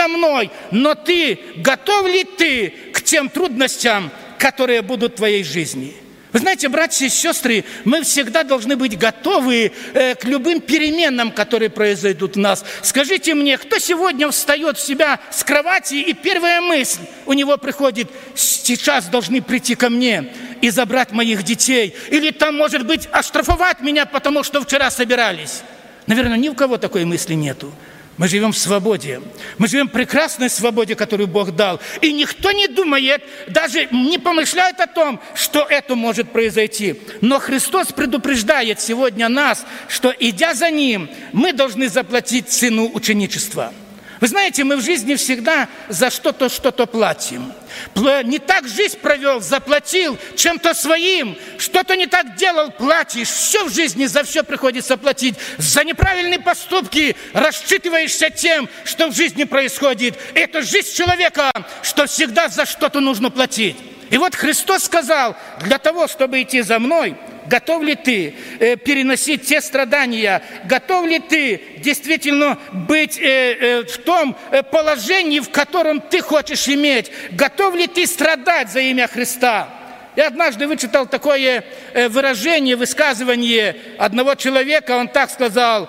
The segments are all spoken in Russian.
за мной, но готов ли ты к тем трудностям, которые будут в твоей жизни? Вы знаете, братья и сестры, мы всегда должны быть готовы к любым переменам, которые произойдут в нас. Скажите мне, кто сегодня встает в себя с кровати, и первая мысль у него приходит: сейчас должны прийти ко мне и забрать моих детей, или там, может быть, оштрафовать меня, потому что вчера собирались? Наверное, ни у кого такой мысли нету. Мы живем в свободе. Мы живем в прекрасной свободе, которую Бог дал. И никто не думает, даже не помышляет о том, что это может произойти. Но Христос предупреждает сегодня нас, что, идя за Ним, мы должны заплатить цену ученичества. Вы знаете, мы в жизни всегда за что-то платим. Не так жизнь провел, заплатил чем-то своим, что-то не так делал, платишь. Все в жизни, за все приходится платить. За неправильные поступки рассчитываешься тем, что в жизни происходит. Это жизнь человека, что всегда за что-то нужно платить. И вот Христос сказал: для того, чтобы идти за мной, готов ли ты переносить те страдания? Готов ли ты действительно быть в том положении, в котором ты хочешь иметь? Готов ли ты страдать за имя Христа? Я однажды вычитал такое выражение, высказывание одного человека. Он так сказал: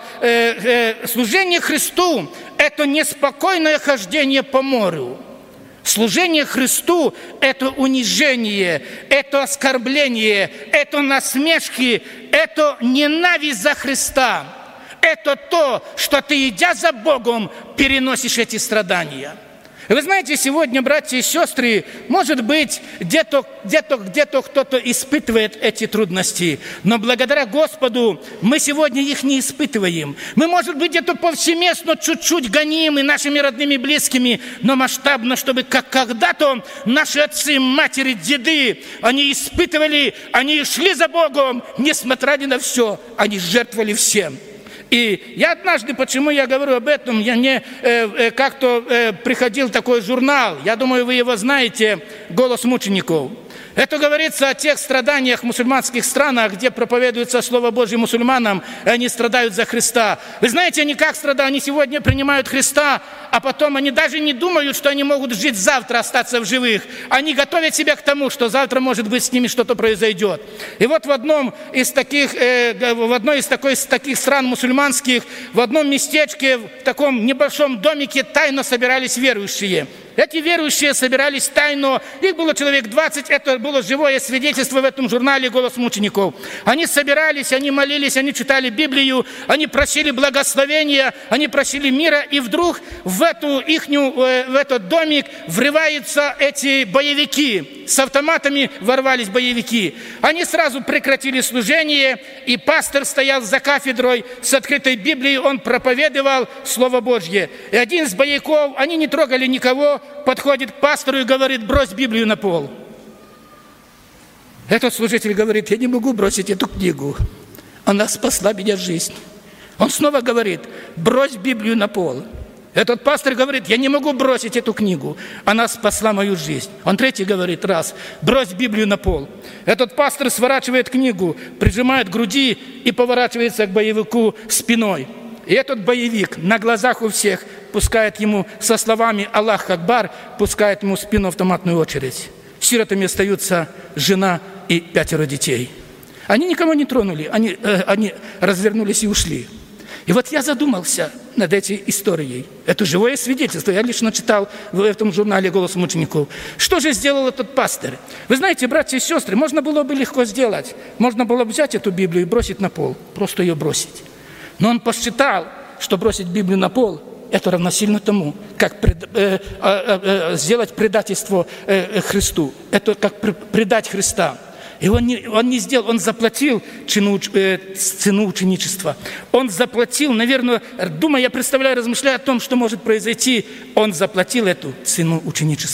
служение Христу – это неспокойное хождение по морю. Служение Христу – это унижение, это оскорбление, это насмешки, это ненависть за Христа. Это то, что ты, идя за Богом, переносишь эти страдания. Вы знаете, сегодня, братья и сестры, может быть, где-то кто-то испытывает эти трудности, но благодаря Господу мы сегодня их не испытываем. Мы, может быть, где-то повсеместно чуть-чуть гонимы нашими родными близкими, но масштабно, чтобы как когда-то наши отцы, матери, деды, они испытывали, они шли за Богом, несмотря ни на все, они жертвовали всем. И я однажды, почему я говорю об этом, как-то приходил такой журнал, я думаю, вы его знаете, «Голос мучеников». Это говорится о тех страданиях в мусульманских странах, где проповедуется Слово Божье мусульманам, и они страдают за Христа. Вы знаете, они как страдают? Они сегодня принимают Христа, а потом они даже не думают, что они могут жить завтра, остаться в живых. Они готовят себя к тому, что завтра, может быть, с ними что-то произойдет. И вот в одной из таких стран мусульманских, в одном местечке, в таком небольшом домике тайно собирались верующие. Эти верующие собирались тайно, их было человек 20, это было живое свидетельство в этом журнале «Голос мучеников». Они собирались, они молились, они читали Библию, они просили благословения, они просили мира, и вдруг в этот домик врываются эти боевики, с автоматами ворвались боевики. Они сразу прекратили служение, и пастор стоял за кафедрой с открытой Библией, он проповедовал Слово Божье. И один из боевиков, они не трогали никого, подходит к пастору и говорит: брось Библию на пол. Этот служитель говорит: я не могу бросить эту книгу, она спасла меня жизнь. Он снова говорит: брось Библию на пол. Этот пастор говорит: я не могу бросить эту книгу, она спасла мою жизнь. Он третий говорит: брось Библию на пол. Этот пастор сворачивает книгу, прижимает к груди и поворачивается к боевику спиной. И этот боевик на глазах у всех пускает ему со словами «Аллах Акбар», пускает ему в спину автоматную очередь. Сиротами остаются жена и 5 детей. Они никого не тронули, они развернулись и ушли. И вот я задумался над этой историей. Это живое свидетельство. Я лично читал в этом журнале «Голос мучеников». Что же сделал этот пастор? Вы знаете, братья и сестры, можно было бы легко сделать. Можно было бы взять эту Библию и бросить на пол. Просто ее бросить. Но он посчитал, что бросить Библию на пол – это равносильно тому, как сделать предательство Христу. Это как предать Христа. И он не сделал, он заплатил цену ученичества. Он заплатил, наверное, я представляю, размышляя о том, что может произойти, он заплатил эту цену ученичества.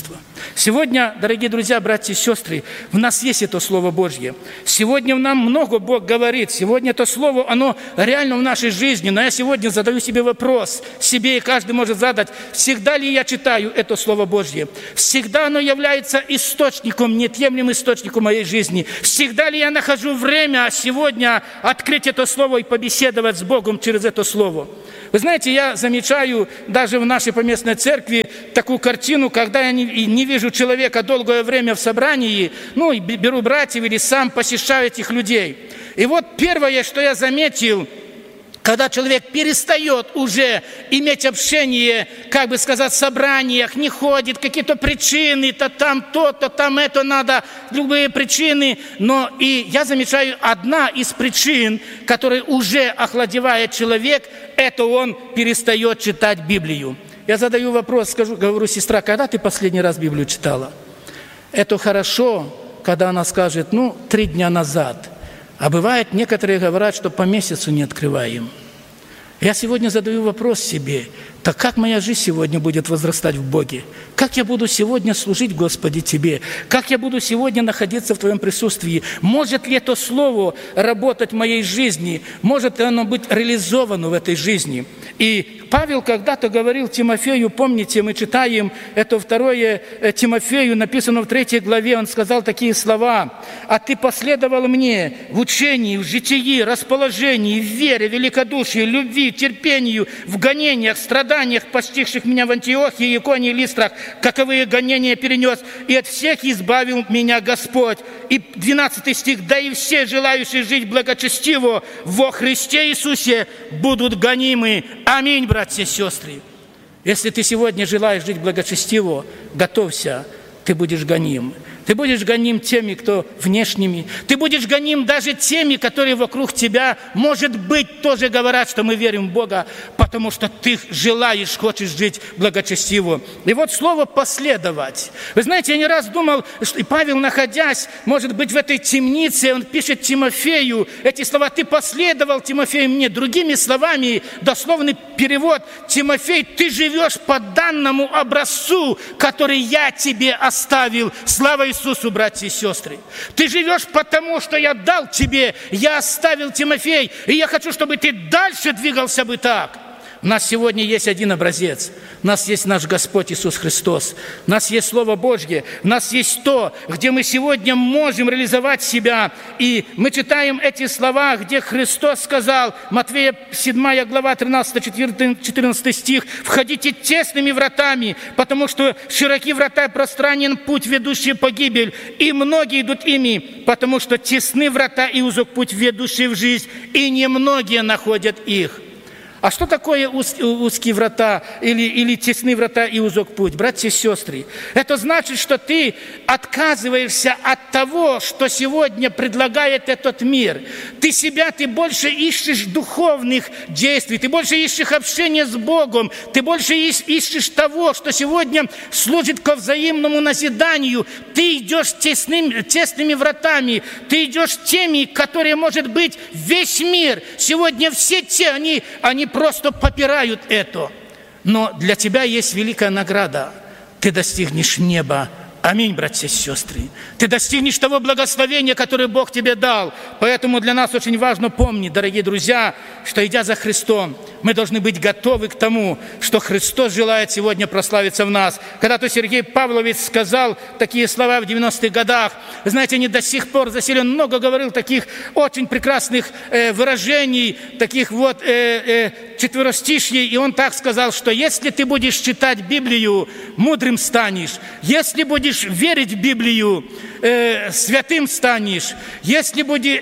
Сегодня, дорогие друзья, братья и сестры, в нас есть это Слово Божье. Сегодня нам много Бог говорит. Сегодня это Слово, оно реально в нашей жизни. Но я сегодня задаю себе вопрос, себе и каждый может задать, всегда ли я читаю это Слово Божье? Всегда оно является источником, неотъемлемым источником моей жизни? Всегда ли я нахожу время сегодня открыть это Слово и побеседовать с Богом через это Слово? Вы знаете, я замечаю даже в нашей поместной церкви такую картину, когда я не вижу человека долгое время в собрании, и беру братьев или сам посещаю этих людей. И вот первое, что я заметил, когда человек перестает уже иметь общение, в собраниях, не ходит, какие-то причины, то там это надо, любые причины. Но и я замечаю, одна из причин, которая уже охладевает человек, это он перестает читать Библию. Я задаю вопрос, говорю, сестра, когда ты последний раз Библию читала? Это хорошо, когда она скажет, 3 дня назад. А бывает, некоторые говорят, что по месяцу не открываем. Я сегодня задаю вопрос себе, так как моя жизнь сегодня будет возрастать в Боге? Как я буду сегодня служить, Господи, Тебе? Как я буду сегодня находиться в Твоем присутствии? Может ли это Слово работать в моей жизни? Может ли оно быть реализовано в этой жизни? И Павел когда-то говорил Тимофею, помните, мы читаем это 2 Тимофею, написано в 3 главе, он сказал такие слова: «А ты последовал мне в учении, в житии, расположении, в вере, великодушии, любви, терпению, в гонениях, страданиях, постигших меня в Антиохии, Иконии и Листрах, каковые гонения перенес, и от всех избавил меня Господь». И 12 стих: «Да и все желающие жить благочестиво во Христе Иисусе будут гонимы». Аминь, братья и сестры. Если ты сегодня желаешь жить благочестиво, готовься, ты будешь гоним. Ты будешь гоним теми, кто внешними. Ты будешь гоним даже теми, которые вокруг тебя, может быть, тоже говорят, что мы верим в Бога, потому что ты желаешь, хочешь жить благочестиво. И вот слово «последовать». Вы знаете, я не раз думал, что и Павел, находясь, может быть, в этой темнице, он пишет Тимофею эти слова: «Ты последовал, Тимофей, мне». Другими словами, дословный перевод: «Тимофей, ты живешь по данному образцу, который я тебе оставил». Слава Иисусу, братья и сестры. Ты живешь потому, что я дал тебе, я оставил, Тимофей, и я хочу, чтобы ты дальше двигался бы так. У нас сегодня есть один образец. У нас есть наш Господь Иисус Христос. У нас есть Слово Божье. У нас есть то, где мы сегодня можем реализовать себя. И мы читаем эти слова, где Христос сказал, Матфея 7 глава, 13-14 стих: «Входите тесными вратами, потому что широки врата, пространен путь, ведущий в погибель, и многие идут ими, потому что тесны врата и узок путь, ведущий в жизнь, и немногие находят их». А что такое узкие врата или тесные врата и узок путь? Братья и сестры, это значит, что ты отказываешься от того, что сегодня предлагает этот мир. Ты больше ищешь духовных действий, ты больше ищешь общения с Богом, ты больше ищешь того, что сегодня служит ко взаимному назиданию. Ты идешь тесными вратами, ты идешь теми, которые, может быть, весь мир. Сегодня все те, они просто попирают это. Но для тебя есть великая награда. Ты достигнешь неба. Аминь, братья и сестры. Ты достигнешь того благословения, которое Бог тебе дал. Поэтому для нас очень важно помнить, дорогие друзья, что, идя за Христом, мы должны быть готовы к тому, что Христос желает сегодня прославиться в нас. Когда-то Сергей Павлович сказал такие слова в 90-х годах. Вы знаете, они до сих пор засели. Он много говорил таких очень прекрасных выражений, таких четверостишьей. И он так сказал, что если ты будешь читать Библию, мудрым станешь. Если будешь верить в Библию, святым станешь. Если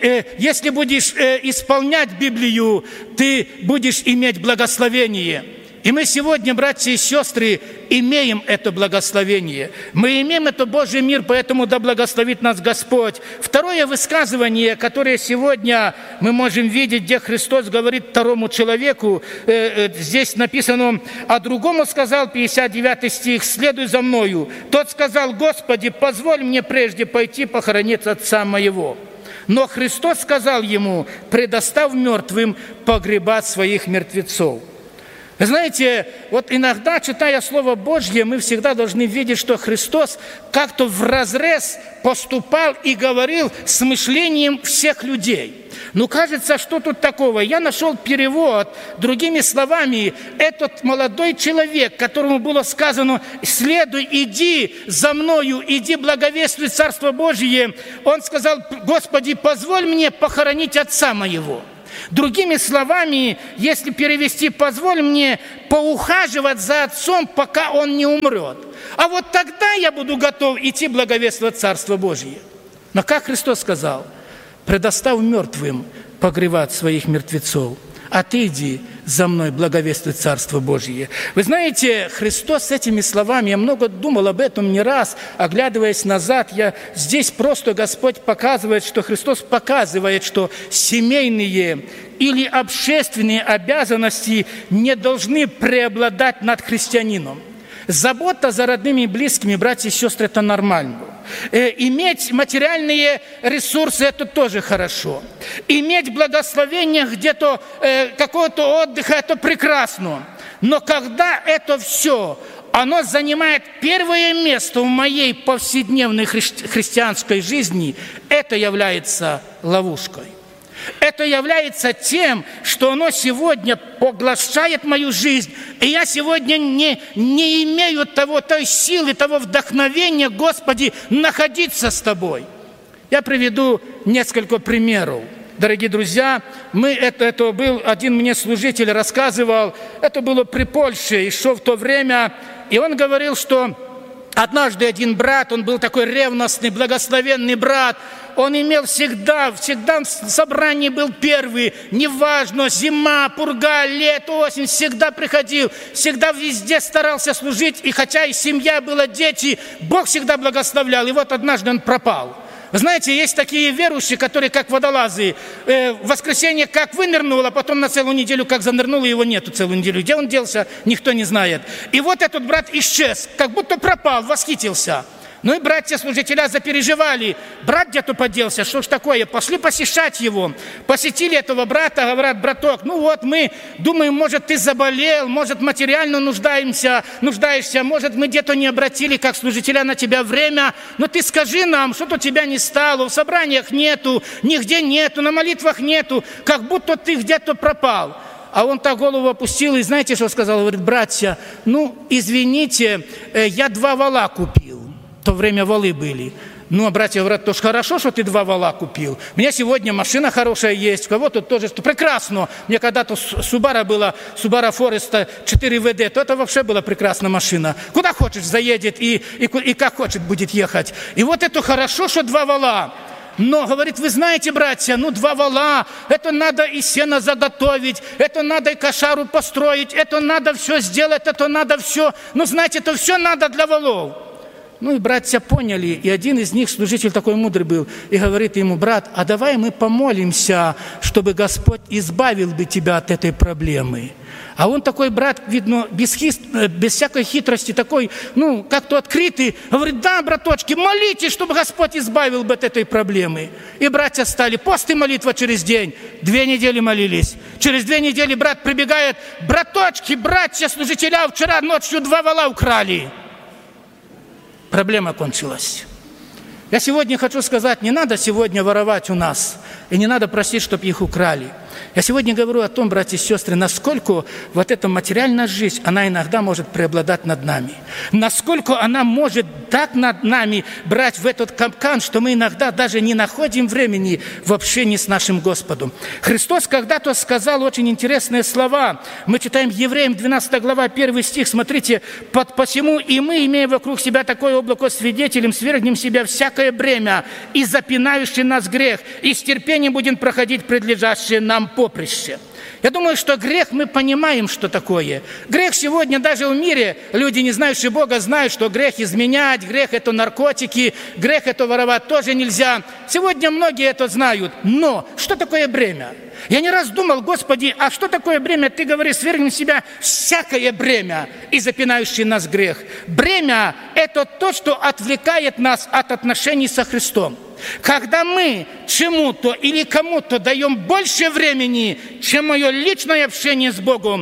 будешь исполнять Библию, ты будешь иметь благословение. И мы сегодня, братья и сестры, имеем это благословение. Мы имеем это Божий мир, поэтому да благословит нас Господь. Второе высказывание, которое сегодня мы можем видеть, где Христос говорит второму человеку, здесь написано: «А другому сказал», 59 стих, «следуй за мною». Тот сказал: «Господи, позволь мне прежде пойти похоронить отца моего». Но Христос сказал ему: «Предоставь мертвым погребать своих мертвецов». Знаете, вот иногда, читая Слово Божье, мы всегда должны видеть, что Христос как-то вразрез поступал и говорил с мышлением всех людей. Ну, кажется, что тут такого? Я нашел перевод. Другими словами, этот молодой человек, которому было сказано: «Следуй, иди за мною, иди благовествуй Царство Божие», он сказал: «Господи, позволь мне похоронить отца моего». Другими словами, если перевести: «Позволь мне поухаживать за отцом, пока он не умрет. А вот тогда я буду готов идти благовествовать Царство Божие». Но как Христос сказал: «Предоставь мертвым погревать своих мертвецов, а ты иди за мной благовествуй Царство Божие». Вы знаете, Христос с этими словами, я много думал об этом не раз, оглядываясь назад, здесь просто Господь показывает, что Христос показывает, что семейные или общественные обязанности не должны преобладать над христианином. Забота за родными и близкими, братья и сестры, это нормально. Иметь материальные ресурсы – это тоже хорошо. Иметь благословение где-то, какого-то отдыха – это прекрасно. Но когда это все, оно занимает первое место в моей повседневной христианской жизни, это является ловушкой. Это является тем, что оно сегодня поглощает мою жизнь, и я сегодня не имею той силы, того вдохновения, Господи, находиться с Тобой. Я приведу несколько примеров. Дорогие друзья, это был один мне служитель рассказывал, это было при Польше, еще в то время, и он говорил, что однажды один брат, он был такой ревностный, благословенный брат, он имел всегда в собрании был первый, неважно, зима, пурга, лето, осень, всегда приходил, всегда везде старался служить, и хотя и семья была, дети, Бог всегда благословлял, и вот однажды он пропал. Вы знаете, есть такие верующие, которые как водолазы, в воскресенье как вынырнул, а потом на целую неделю как занырнул, и его нету целую неделю. Где он делся, никто не знает. И вот этот брат исчез, как будто пропал, восхитился. Ну и братья-служителя запереживали. Брат где-то поделся, что ж такое? Пошли посещать его. Посетили этого брата, говорят: браток, ну вот мы думаем, может, ты заболел, может, материально нуждаешься, может, мы где-то не обратили, как служителя, на тебя время. Но ты скажи нам, что-то тебя не стало, в собраниях нету, нигде нету, на молитвах нету, как будто ты где-то пропал. А он так голову опустил, и знаете, что сказал? Говорит: братья, ну, извините, я 2 вола купил. В то время валы были. Ну, а братья говорят: то ж хорошо, что ты 2 вола купил. У меня сегодня машина хорошая есть, у кого-то тоже прекрасно. У меня когда-то Subaru была, Subaru Forester 4 ВД, то это вообще была прекрасная машина. Куда хочешь заедет и как хочет будет ехать. И вот это хорошо, что 2 вола. Но, говорит, вы знаете, братья, 2 вола, это надо и сено заготовить, это надо и кошару построить, это надо все сделать, это надо все. Знаете, это все надо для волов. Ну и братья поняли, и один из них, служитель такой мудрый был, и говорит ему: брат, а давай мы помолимся, чтобы Господь избавил бы тебя от этой проблемы. А он такой брат, видно, без всякой хитрости, такой, как-то открытый, говорит: да, браточки, молитесь, чтобы Господь избавил бы от этой проблемы. И братья стали, пост и молитва через день, 2 недели молились. Через 2 недели брат прибегает: браточки, братья, служителя, вчера ночью 2 вола украли. Проблема кончилась. Я сегодня хочу сказать, не надо сегодня воровать у нас, и не надо просить, чтобы их украли. Я сегодня говорю о том, братья и сестры, насколько вот эта материальная жизнь, она иногда может преобладать над нами. Насколько она может так над нами брать в этот капкан, что мы иногда даже не находим времени в общении с нашим Господом. Христос когда-то сказал очень интересные слова. Мы читаем Евреям 12 глава, 1 стих. Смотрите: «Посему и мы, имея вокруг себя такое облако свидетелем, свергнем себя всякое бремя и запинающий нас грех, и с терпением будем проходить предлежащее нам поприще». Я думаю, что грех, мы понимаем, что такое. Грех сегодня даже в мире, люди, не знающие Бога, знают, что грех изменять, грех – это наркотики, грех – это воровать тоже нельзя. Сегодня многие это знают. Но что такое бремя? Я не раз думал: Господи, а что такое бремя? Ты говоришь: свергнем в себя всякое бремя и запинающий нас грех. Бремя – это то, что отвлекает нас от отношений со Христом. Когда мы чему-то или кому-то даем больше времени, чем мое личное общение с Богом,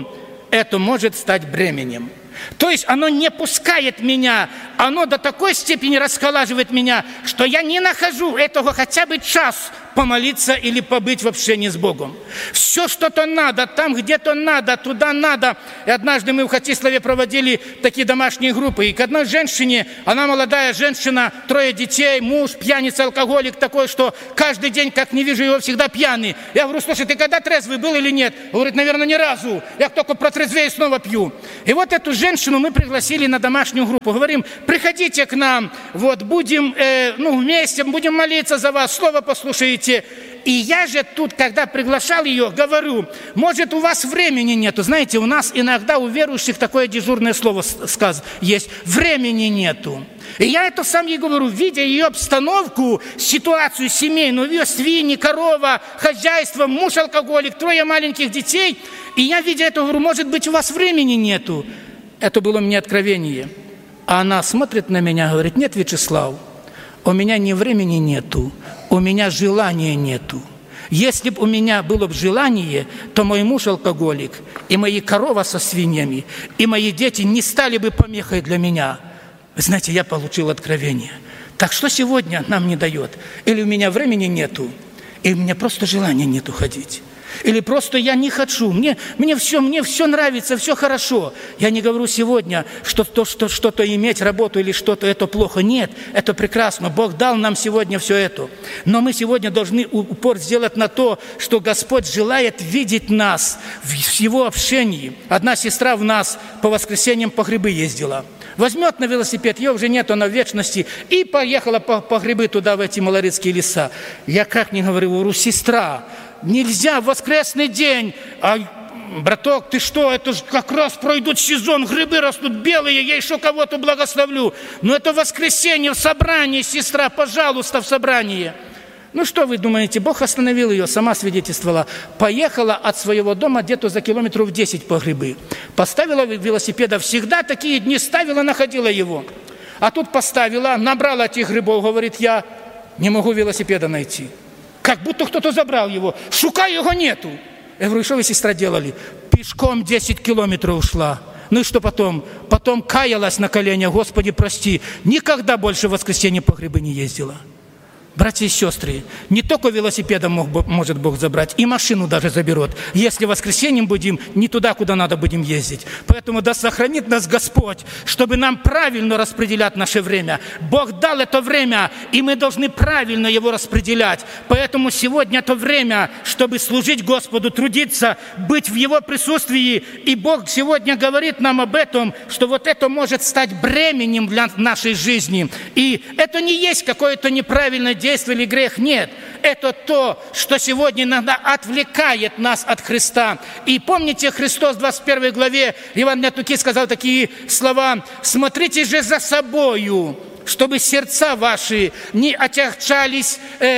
это может стать бременем. То есть оно не пускает меня, оно до такой степени расколаживает меня, что я не нахожу этого хотя бы час помолиться или побыть в общении с Богом. Все что-то надо, там где-то надо, туда надо. И однажды мы в Хатиславе проводили такие домашние группы, и к одной женщине, она молодая женщина, 3 детей, муж, пьяница, алкоголик такой, что каждый день, как не вижу его, всегда пьяный. Я говорю: слушай, ты когда трезвый был или нет? Говорит: наверное, ни разу. Я только протрезвею, снова пью. И вот эту женщину мы пригласили на домашнюю группу. Говорим: приходите к нам, вот, будем вместе, будем молиться за вас, слово послушаете. И я же тут, когда приглашал ее, говорю: может, у вас времени нету. Знаете, у нас иногда у верующих такое дежурное слово есть: времени нету. И я это сам ей говорю, видя ее обстановку, ситуацию семейную, ее свиньи, корова, хозяйство, муж алкоголик, 3 маленьких детей. И я, видя это, говорю: может быть, у вас времени нету. Это было мне откровение. А она смотрит на меня, говорит: нет, Вячеслав, у меня ни времени нету, у меня желания нету. Если бы у меня было бы желание, то мой муж алкоголик, и мои корова со свиньями, и мои дети не стали бы помехой для меня. Вы знаете, я получил откровение. Так что сегодня нам не дает? Или у меня времени нету, или у меня просто желания нету ходить. Или просто я не хочу, мне все нравится, все хорошо. Я не говорю сегодня, что что-то иметь, работу или что-то, это плохо. Нет, это прекрасно. Бог дал нам сегодня все это. Но мы сегодня должны упор сделать на то, что Господь желает видеть нас в Его общении. Одна сестра в нас по воскресеньям по грибы ездила. Возьмет на велосипед, ее уже нет, она в вечности, и поехала по грибы туда, в эти малорецкие леса. Я как не говорю: сестра, нельзя в воскресный день. Браток, ты что, это же как раз пройдут сезон, грибы растут белые, я еще кого-то благословлю. Но это воскресенье в собрании, сестра, пожалуйста, в собрании. Ну что вы думаете, Бог остановил ее, сама свидетельствовала. Поехала от своего дома где-то за километров 10 по грибы. Поставила велосипеда, всегда такие дни ставила, находила его. А тут поставила, набрала этих грибов, говорит: я не могу велосипеда найти. Как будто кто-то забрал его. Шукаю, его нету. Я говорю: что вы, сестра, делали? Пешком 10 километров ушла. Ну и что потом? Потом каялась на коленях: Господи, прости, никогда больше в воскресенье по грибы не ездила. Братья и сестры, не только велосипедом может Бог забрать, и машину даже заберет, если воскресеньем будем не туда, куда надо будем ездить. Поэтому да сохранит нас Господь, чтобы нам правильно распределять наше время. Бог дал это время, и мы должны правильно его распределять. Поэтому сегодня это время, чтобы служить Господу, трудиться, быть в Его присутствии. И Бог сегодня говорит нам об этом, что вот это может стать бременем для нашей жизни. И это не есть какое-то неправильное действие или грех, нет. Это то, что сегодня иногда отвлекает нас от Христа. И помните, Христос в 21 главе Евангелия от Луки сказал такие слова: «Смотрите же за собою, чтобы сердца ваши не отягчались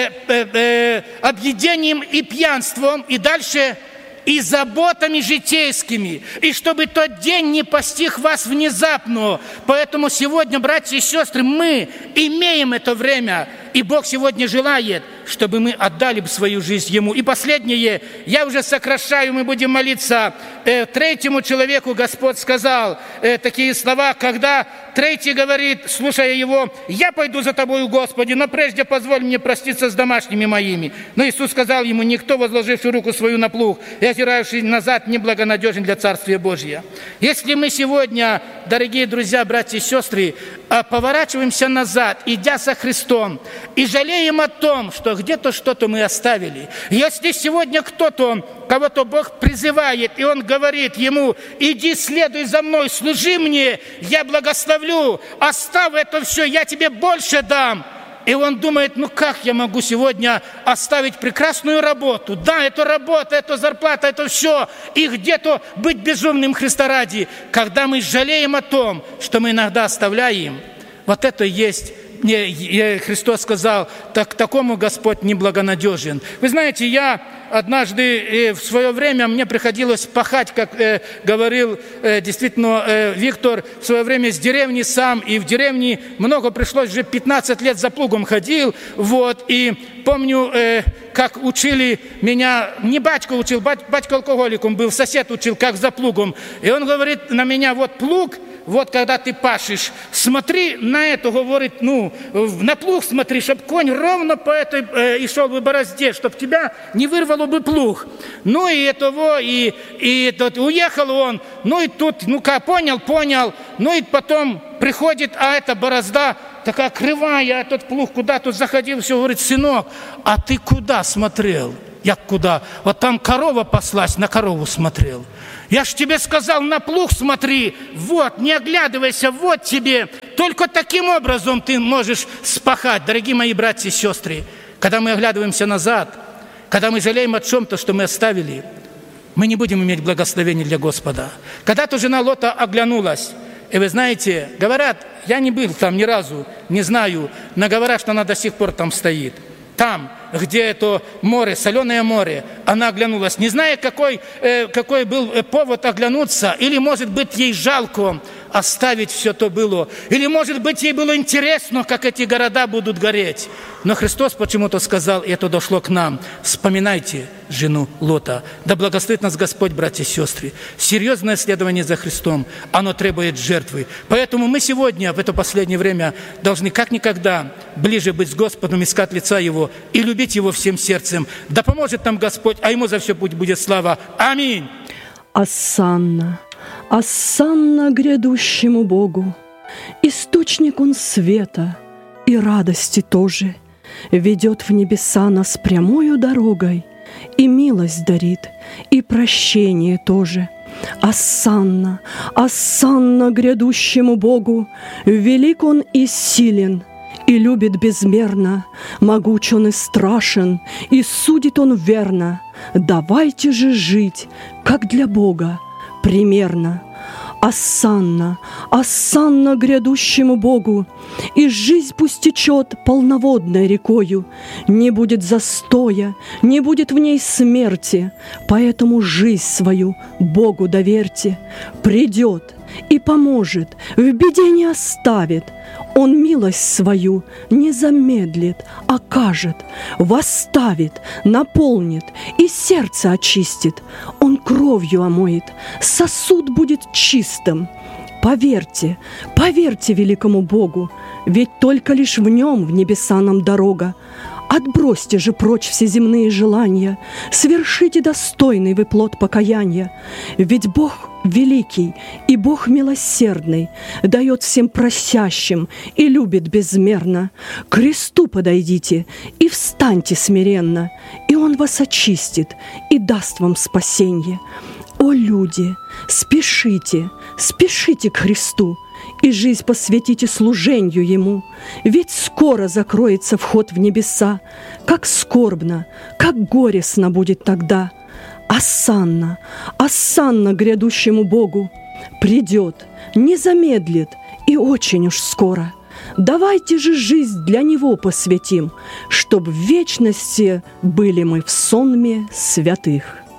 объедением и пьянством». И дальше: «и заботами житейскими, и чтобы тот день не постиг вас внезапно». Поэтому сегодня, братья и сестры, мы имеем это время, и Бог сегодня желает, чтобы мы отдали бы свою жизнь Ему. И последнее, я уже сокращаю, мы будем молиться. 3-му человеку Господь сказал такие слова, когда 3-й говорит, слушая его: «Я пойду за тобою, Господи, но прежде позволь мне проститься с домашними моими». Но Иисус сказал ему: «Никто, возложивший руку свою на плуг и озирающий назад, неблагонадежен для Царствия Божия». Если мы сегодня, дорогие друзья, братья и сестры, поворачиваемся назад, идя за Христом, и жалеем о том, что где-то что-то мы оставили. Если сегодня кого-то Бог призывает, и Он говорит ему: «Иди, следуй за мной, служи мне, я благословлю, оставь это все, я тебе больше дам». И он думает: ну как я могу сегодня оставить прекрасную работу? Да, это работа, это зарплата, это все. И где-то быть безумным Христа ради. Когда мы жалеем о том, что мы иногда оставляем, вот это есть Христос сказал, так такому Господь неблагонадежен. Вы знаете, я однажды в свое время мне приходилось пахать, как говорил действительно Виктор, в свое время с деревни сам, и в деревне много пришлось, уже 15 лет за плугом ходил, вот, и помню, как учили меня, не батька учил, батька алкоголиком был, сосед учил, как за плугом, и он говорит на меня, вот плуг, вот когда ты пашешь, смотри на это, говорит, на плуг смотри, чтобы конь ровно по этой и шел бы борозде, чтобы тебя не вырвало бы плуг. Ну и этого, и тот, уехал он, ну и тут, понял, ну и потом приходит, а эта борозда такая кривая, а тот плуг куда-то заходил, все, говорит, сынок, а ты куда смотрел? Я куда? Вот там корова паслась, на корову смотрел. Я ж тебе сказал, на плуг смотри, вот, не оглядывайся, вот тебе. Только таким образом ты можешь спахать, дорогие мои братья и сестры. Когда мы оглядываемся назад, когда мы жалеем о чем-то, что мы оставили, мы не будем иметь благословения для Господа. Когда-то жена Лота оглянулась, и вы знаете, говорят, я не был там ни разу, не знаю, но говорят, что она до сих пор там стоит. Там, где это море, соленое море, она оглянулась, не зная, какой был повод оглянуться, или, может быть, ей жалко оставить все то было, или, может быть, ей было интересно, как эти города будут гореть. Но Христос почему-то сказал, и это дошло к нам, вспоминайте жену Лота. Да благословит нас Господь, братья и сестры. Серьезное следование за Христом, оно требует жертвы. Поэтому мы сегодня, в это последнее время, должны как никогда ближе быть с Господом, искать лица Его и любить Его всем сердцем. Да поможет нам Господь, а Ему за все путь будет слава. Аминь. Осанна, осанна грядущему Богу, источник Он света и радости тоже, ведет в небеса нас прямою дорогой, и милость дарит, и прощение тоже. Осанна, осанна грядущему Богу, велик Он и силен, и любит безмерно, могуч Он и страшен, и судит Он верно. Давайте же жить, как для Бога, примерно. Осанна, осанна грядущему Богу, и жизнь пусть течет полноводной рекою, не будет застоя, не будет в ней смерти, поэтому жизнь свою Богу доверьте. Придет и поможет, в беде не оставит, Он милость свою не замедлит, окажет, восставит, наполнит и сердце очистит. Он кровью омоет, сосуд будет чистым. Поверьте, поверьте великому Богу, ведь только лишь в Нем в небеса нам дорога. Отбросьте же прочь все земные желания, свершите достойный вы плод покаяния. Ведь Бог великий и Бог милосердный дает всем просящим и любит безмерно. К кресту подойдите и встаньте смиренно, и Он вас очистит и даст вам спасенье. О, люди, спешите, спешите к Христу, и жизнь посвятите служению Ему, ведь скоро закроется вход в небеса. Как скорбно, как горестно будет тогда. Осанна, осанна грядущему Богу, придет, не замедлит и очень уж скоро. Давайте же жизнь для Него посвятим, чтоб в вечности были мы в сонме святых.